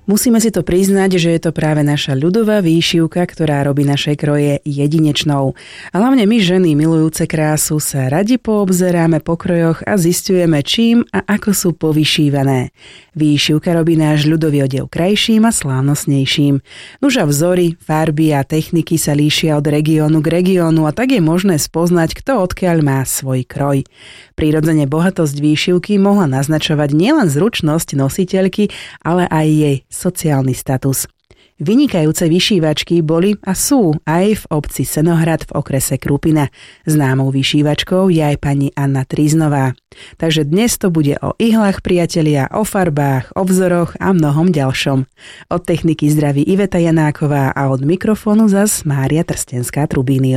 Musíme si to priznať, že je to práve naša ľudová výšivka, ktorá robí naše kroje jedinečnou. A hlavne my ženy milujúce krásu sa radi poobzeráme po krojoch a zisťujeme čím a ako sú povyšívané. Výšivka robí náš ľudový odev krajším a slávnostnejším. Nuž a vzory, farby a techniky sa líšia od regiónu k regiónu a tak je možné spoznať, kto odkiaľ má svoj kroj. Prirodzene bohatosť výšivky mohla naznačovať nielen zručnosť nositeľky, ale aj jej sociálny status. Vynikajúce vyšívačky boli a sú aj v obci Senohrad v okrese Krupina. Známou vyšívačkou je aj pani Anna Tríznová. Takže dnes to bude o ihlách, priatelia, o farbách, o vzoroch a mnohom ďalšom. Od techniky zdraví Iveta Janáková a od mikrofónu zas Mária Trstenská-Trubíniová.